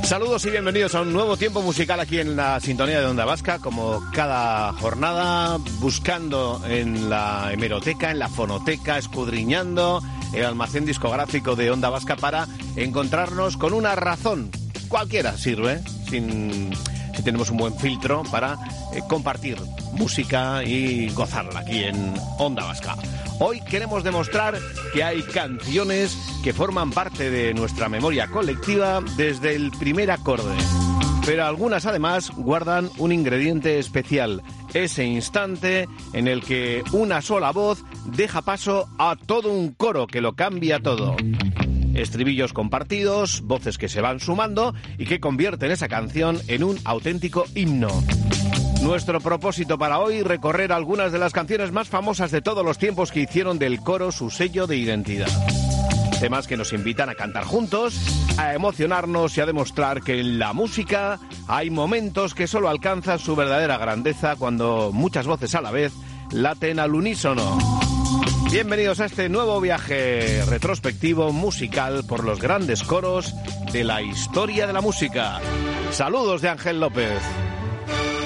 Saludos y bienvenidos a un nuevo tiempo musical aquí en la sintonía de Onda Vasca, como cada jornada, buscando en la hemeroteca, en la fonoteca, escudriñando el almacén discográfico de Onda Vasca para encontrarnos con una razón. Cualquiera sirve, si tenemos un buen filtro para compartir música y gozarla aquí en Onda Vasca. Hoy queremos demostrar que hay canciones que forman parte de nuestra memoria colectiva desde el primer acorde. Pero algunas además guardan un ingrediente especial, ese instante en el que una sola voz deja paso a todo un coro que lo cambia todo. Estribillos compartidos, voces que se van sumando y que convierten esa canción en un auténtico himno. Nuestro propósito para hoy, recorrer algunas de las canciones más famosas de todos los tiempos que hicieron del coro su sello de identidad. Temas que nos invitan a cantar juntos, a emocionarnos y a demostrar que en la música hay momentos que solo alcanzan su verdadera grandeza cuando muchas voces a la vez laten al unísono. Bienvenidos a este nuevo viaje retrospectivo musical por los grandes coros de la historia de la música. Saludos de Ángel López.